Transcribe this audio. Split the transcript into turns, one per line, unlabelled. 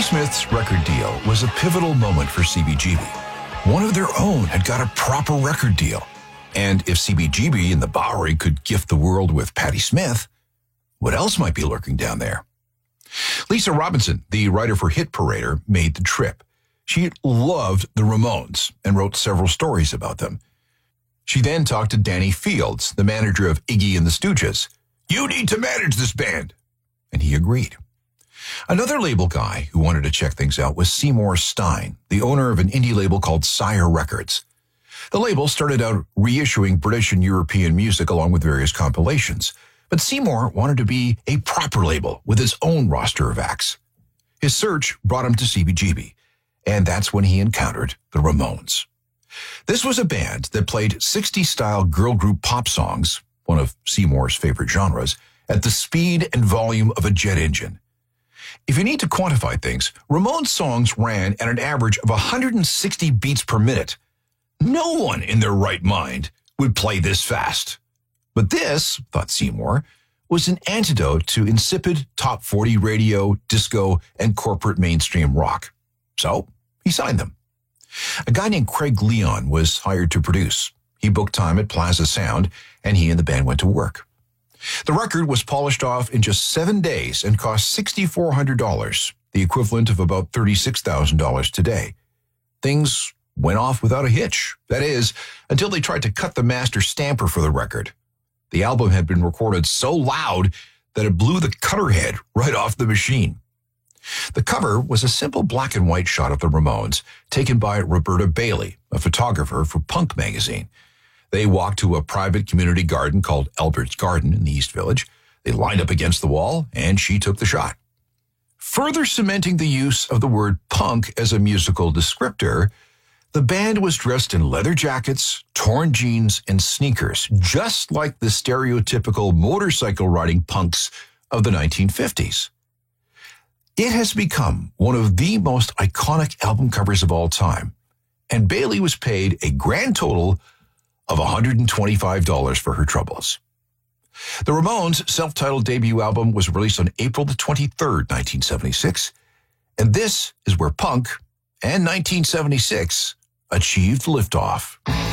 Smith's record deal was a pivotal moment for CBGB. One of their own had got a proper record deal. And if CBGB and the Bowery could gift the world with Patti Smith, what else might be lurking down there? Lisa Robinson, the writer for Hit Parader, made the trip. She loved the Ramones and wrote several stories about them. She then talked to Danny Fields, the manager of Iggy and the Stooges. "You need to manage this band." And he agreed. Another label guy who wanted to check things out was Seymour Stein, the owner of an indie label called Sire Records. The label started out reissuing British and European music along with various compilations, but Seymour wanted to be a proper label with its own roster of acts. His search brought him to CBGB, and that's when he encountered the Ramones. This was a band that played 60s-style girl group pop songs, one of Seymour's favorite genres, at the speed and volume of a jet engine. If you need to quantify things, Ramones songs ran at an average of 160 beats per minute. No one in their right mind would play this fast. But this, thought Seymour, was an antidote to insipid top 40 radio, disco, and corporate mainstream rock. So he signed them. A guy named Craig Leon was hired to produce. He booked time at Plaza Sound, and he and the band went to work. The record was polished off in just 7 days and cost $6,400, the equivalent of about $36,000 today. Things went off without a hitch. That is, until they tried to cut the master stamper for the record. The album had been recorded so loud that it blew the cutter head right off the machine. The cover was a simple black and white shot of the Ramones, taken by Roberta Bailey, a photographer for Punk magazine. They walked to a private community garden called Albert's Garden in the East Village. They lined up against the wall, and she took the shot. Further cementing the use of the word punk as a musical descriptor, the band was dressed in leather jackets, torn jeans, and sneakers, just like the stereotypical motorcycle-riding punks of the 1950s. It has become one of the most iconic album covers of all time, and Bailey was paid a grand total of $125 for her troubles. The Ramones' self-titled debut album was released on April the 23rd, 1976, and this is where punk and 1976 achieved liftoff.